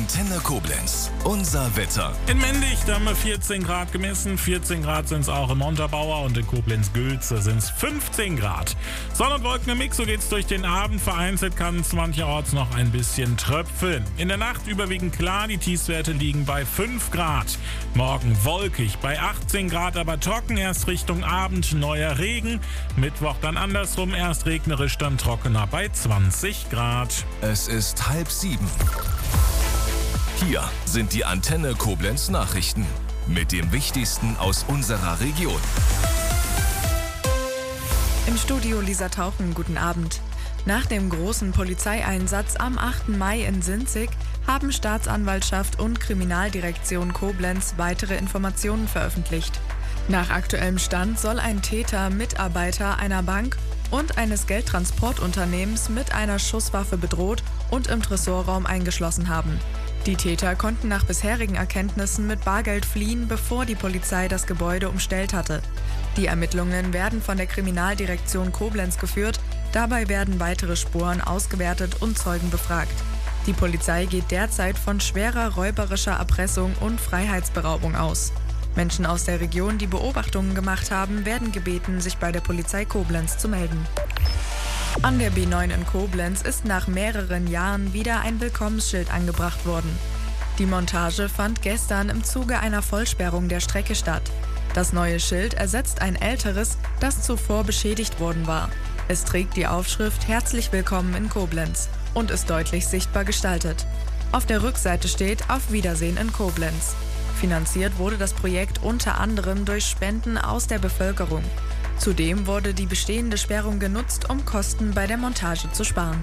Antenne Koblenz. Unser Wetter. In Mendigt haben wir 14 Grad gemessen. 14 Grad sind es auch im Montabaur und in Koblenz-Gülze sind es 15 Grad. Sonne und Wolken im Mix, so geht's durch den Abend. Vereinzelt kann es mancherorts noch ein bisschen tröpfeln. In der Nacht überwiegend klar, die Tiefstwerte liegen bei 5 Grad. Morgen wolkig, bei 18 Grad aber trocken. Erst Richtung Abend neuer Regen. Mittwoch dann andersrum, erst regnerisch, dann trockener bei 20 Grad. Es ist 6:30. Hier sind die Antenne Koblenz Nachrichten mit dem Wichtigsten aus unserer Region. Im Studio Lisa Tauchen, guten Abend. Nach dem großen Polizeieinsatz am 8. Mai in Sinzig haben Staatsanwaltschaft und Kriminaldirektion Koblenz weitere Informationen veröffentlicht. Nach aktuellem Stand soll ein Täter Mitarbeiter einer Bank und eines Geldtransportunternehmens mit einer Schusswaffe bedroht und im Tresorraum eingeschlossen haben. Die Täter konnten nach bisherigen Erkenntnissen mit Bargeld fliehen, bevor die Polizei das Gebäude umstellt hatte. Die Ermittlungen werden von der Kriminaldirektion Koblenz geführt. Dabei werden weitere Spuren ausgewertet und Zeugen befragt. Die Polizei geht derzeit von schwerer räuberischer Erpressung und Freiheitsberaubung aus. Menschen aus der Region, die Beobachtungen gemacht haben, werden gebeten, sich bei der Polizei Koblenz zu melden. An der B9 in Koblenz ist nach mehreren Jahren wieder ein Willkommensschild angebracht worden. Die Montage fand gestern im Zuge einer Vollsperrung der Strecke statt. Das neue Schild ersetzt ein älteres, das zuvor beschädigt worden war. Es trägt die Aufschrift „Herzlich willkommen in Koblenz" und ist deutlich sichtbar gestaltet. Auf der Rückseite steht „Auf Wiedersehen in Koblenz". Finanziert wurde das Projekt unter anderem durch Spenden aus der Bevölkerung. Zudem wurde die bestehende Sperrung genutzt, um Kosten bei der Montage zu sparen.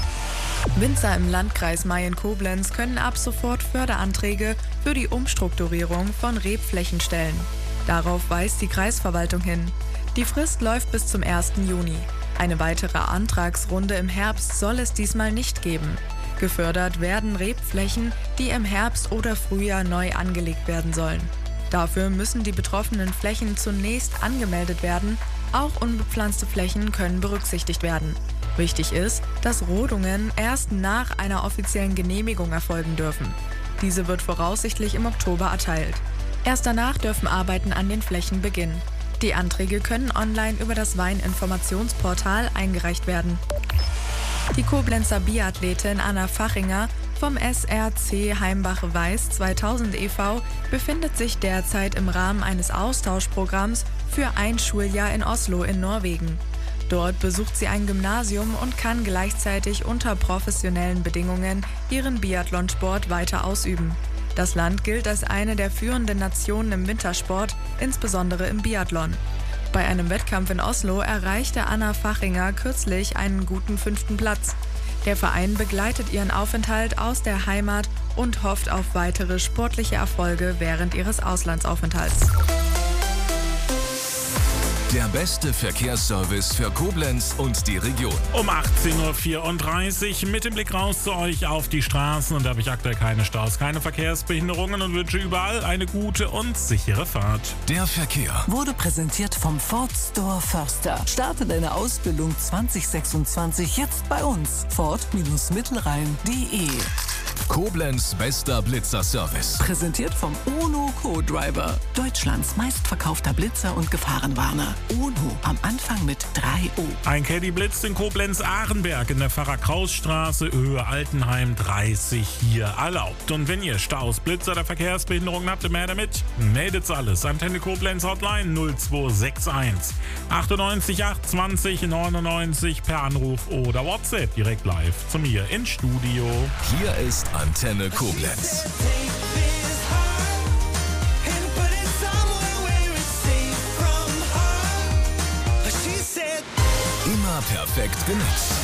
Winzer im Landkreis Mayen-Koblenz können ab sofort Förderanträge für die Umstrukturierung von Rebflächen stellen. Darauf weist die Kreisverwaltung hin. Die Frist läuft bis zum 1. Juni. Eine weitere Antragsrunde im Herbst soll es diesmal nicht geben. Gefördert werden Rebflächen, die im Herbst oder Frühjahr neu angelegt werden sollen. Dafür müssen die betroffenen Flächen zunächst angemeldet werden. Auch unbepflanzte Flächen können berücksichtigt werden. Wichtig ist, dass Rodungen erst nach einer offiziellen Genehmigung erfolgen dürfen. Diese wird voraussichtlich im Oktober erteilt. Erst danach dürfen Arbeiten an den Flächen beginnen. Die Anträge können online über das Weininformationsportal eingereicht werden. Die Koblenzer Biathletin Anna Fachinger vom SRC Heimbach-Weiß 2000 e.V. befindet sich derzeit im Rahmen eines Austauschprogramms für ein Schuljahr in Oslo in Norwegen. Dort besucht sie ein Gymnasium und kann gleichzeitig unter professionellen Bedingungen ihren Biathlonsport weiter ausüben. Das Land gilt als eine der führenden Nationen im Wintersport, insbesondere im Biathlon. Bei einem Wettkampf in Oslo erreichte Anna Fachinger kürzlich einen guten 5. Platz. Der Verein begleitet ihren Aufenthalt aus der Heimat und hofft auf weitere sportliche Erfolge während ihres Auslandsaufenthalts. Der beste Verkehrsservice für Koblenz und die Region. Um 18:34 Uhr mit dem Blick raus zu euch auf die Straßen. Und da habe ich aktuell keine Staus, keine Verkehrsbehinderungen und wünsche überall eine gute und sichere Fahrt. Der Verkehr Wurde präsentiert vom Ford Store Förster. Starte deine Ausbildung 2026 jetzt bei uns. Ford-Mittelrhein.de. Koblenz bester Blitzerservice. Präsentiert vom Ono Co-Driver. Deutschlands meistverkaufter Blitzer und Gefahrenwarner. Ono am Anfang mit 3O. Ein Caddy blitzt in Koblenz-Ahrenberg in der Pfarrer-Kraus-Straße, Höhe Altenheim 30 hier erlaubt. Und wenn ihr Staus, Blitzer oder Verkehrsbehinderungen habt, mehr damit, meldet's alles. Antenne Koblenz Hotline 0261 98 820 99 per Anruf oder WhatsApp direkt live zu mir ins Studio. Hier ist Antenne Koblenz. Immer perfekt genutzt.